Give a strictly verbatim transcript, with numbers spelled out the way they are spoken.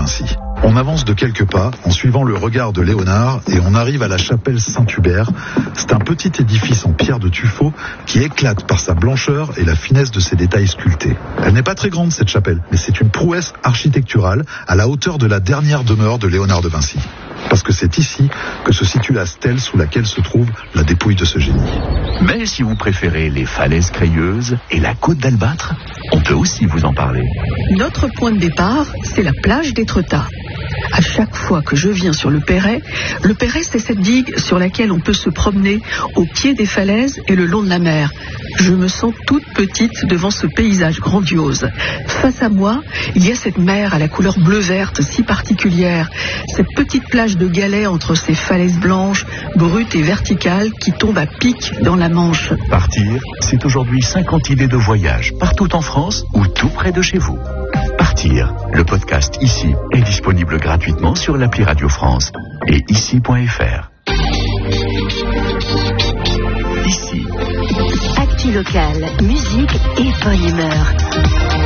Vinci. On avance de quelques pas en suivant le regard de Léonard et on arrive à la chapelle Saint-Hubert. C'est un petit édifice en pierre de tuffeau qui éclate par sa blancheur et la finesse de ses détails sculptés. Elle n'est pas très grande cette chapelle, mais c'est une prouesse architecturale à la hauteur de la dernière demeure de Léonard de Vinci. Parce que c'est ici que se situe la stèle sous laquelle se trouve la dépouille de ce génie. Mais si vous préférez les falaises crayeuses et la côte d'Albâtre, on peut aussi vous en parler. Notre point de départ, c'est la plage d'Étretat. À chaque fois que je viens sur le Perret, le Perret c'est cette digue sur laquelle on peut se promener au pied des falaises et le long de la mer. Je me sens toute petite devant ce paysage grandiose. Face à moi, il y a cette mer à la couleur bleu-verte si particulière, cette petite plage de galets entre ces falaises blanches, brutes et verticales qui tombent à pic dans la Manche. Partir, c'est aujourd'hui cinquante idées de voyage partout en France ou tout près de chez vous. Partir, le podcast Ici est disponible gratuitement sur l'appli Radio France et ici point f r. Ici. Actu local, musique et bonne humeur.